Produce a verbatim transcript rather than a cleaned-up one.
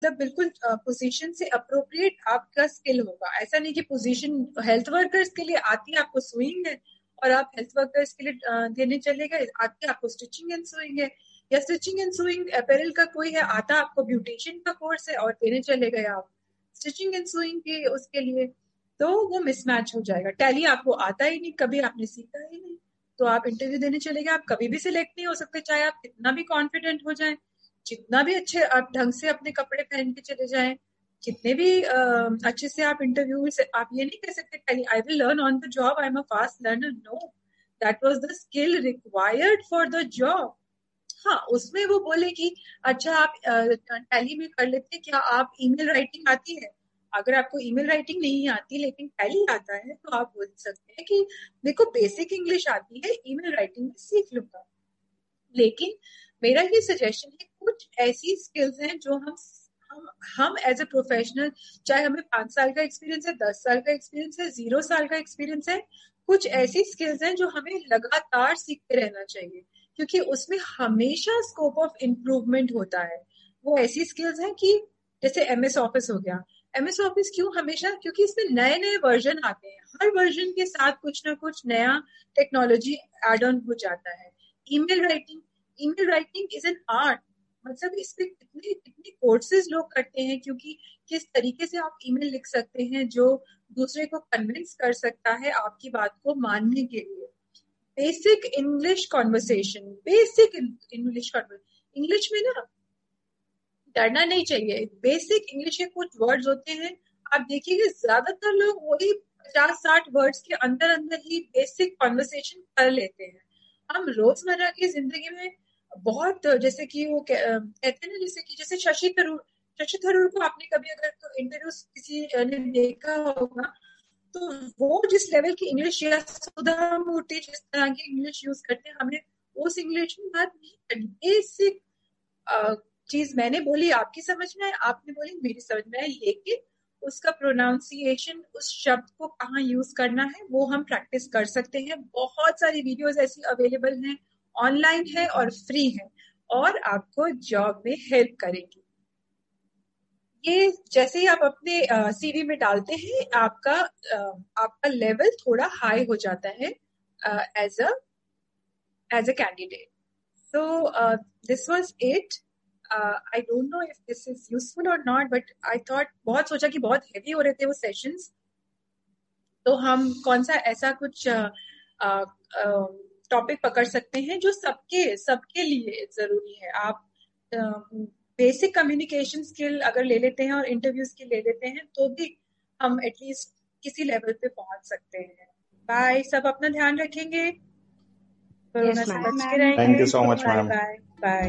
मतलब बिल्कुल पोजीशन से अप्रोप्रिएट आपका स्किल होगा। ऐसा नहीं कि पोजीशन हेल्थ वर्कर्स के लिए आती है आपको स्विंग है और आप हेल्थ वर्कर्स के लिए देने चले गए, आती आपको स्टिचिंग एंड स्विंग है, या स्टिचिंग एंड स्विंग अपैरल का कोई है, आता आपको ब्यूटिशियन का कोर्स है और देने चले गए आप स्टिचिंग एंड स्विंग के उसके लिए, तो वो मिसमैच हो जाएगा। टैली आपको आता ही नहीं, कभी आपने सीखा ही नहीं, तो आप इंटरव्यू देने चले गए, आप कभी भी सिलेक्ट नहीं हो सकते, चाहे आप कितना भी कॉन्फिडेंट हो जाए, जितना भी अच्छे आप ढंग से अपने कपड़े पहन के चले जाएं, जितने भी uh, अच्छे से आप इंटरव्यू से, आप ये नहीं कह सकते I will learn on the job, I am a fast learner. No, that was the skill required for the job. हाँ, उसमें वो बोले कि अच्छा आप टैली में कर लेते, क्या आप ईमेल राइटिंग आती है? अगर आपको ईमेल राइटिंग नहीं आती लेकिन टैली आता है तो आप बोल सकते हैं कि देखो बेसिक इंग्लिश आती है, ईमेल राइटिंग में सीख लूंगा। लेकिन मेरा ये सजेशन है, कुछ ऐसी स्किल्स हैं जो हम हम हम एज ए प्रोफेशनल, चाहे हमें पांच साल का एक्सपीरियंस है, दस साल का एक्सपीरियंस है, जीरो साल का एक्सपीरियंस है, कुछ ऐसी स्किल्स हैं जो हमें लगातार सीखते रहना चाहिए, क्योंकि उसमें हमेशा स्कोप ऑफ इम्प्रूवमेंट होता है। वो ऐसी स्किल्स हैं कि जैसे एमएस ऑफिस हो गया, एमएस ऑफिस क्यों हमेशा, क्योंकि इसमें नए नए वर्जन आते हैं, हर वर्जन के साथ कुछ ना कुछ नया टेक्नोलॉजी एड ऑन हो जाता है। Email writing, email writing is an art, मतलब इस पे कितने कितने कोर्सेज लोग करते हैं, क्योंकि किस तरीके से आप ईमेल लिख सकते हैं जो दूसरे को कन्विंस कर सकता है आपकी बात को मानने के लिए। Basic English conversation, basic English conversation, English में ना डरना नहीं चाहिए। बेसिक इंग्लिश के कुछ वर्ड्स होते हैं, आप देखिएगा ज्यादातर लोग वही पचास साठ वर्ड्स के अंदर अंदर ही बेसिक कॉन्वर्सेशन कर लेते हैं। हम रोजमर्रा की जिंदगी में बहुत, जैसे कि वो कहते हैं ना, जैसे कि जैसे शशि थरूर, शशि थरूर को आपने कभी अगर तो इंटरव्यू किसी ने देखा होगा, तो वो जिस लेवल की इंग्लिश, या सुधा मूर्ति जिस तरह की इंग्लिश यूज करते हैं, हमें उस इंग्लिश में बात नहीं करनी। बेसिक चीज मैंने बोली आपकी समझ में आए, आपने बोली मेरी समझ में आए, लेकिन उसका प्रोनाउंसिएशन, उस शब्द को कहाँ यूज करना है वो हम प्रैक्टिस कर सकते हैं। बहुत सारी वीडियोस ऐसी अवेलेबल हैं, ऑनलाइन है और फ्री है, और आपको जॉब में हेल्प करेगी। ये जैसे ही आप अपने सीवी में डालते हैं, आपका uh, आपका लेवल थोड़ा हाई हो जाता है as a as a candidate. So this was it. I don't know if this is useful और नॉट, बट आई थॉट, बहुत सोचा कि बहुत हेवी हो रहे थे वो सेशंस, तो हम कौन सा ऐसा कुछ टॉपिक uh, uh, पकड़ सकते हैं जो सबके सबके लिए जरूरी है। आप बेसिक कम्युनिकेशन स्किल अगर ले लेते हैं और इंटरव्यूज के ले लेते हैं, तो भी हम एटलीस्ट किसी लेवल पे पहुंच सकते हैं। बाय, सब अपना ध्यान रखेंगे, कोरोना से बच के रहेंगे। Thank you so much ma'am. Bye bye.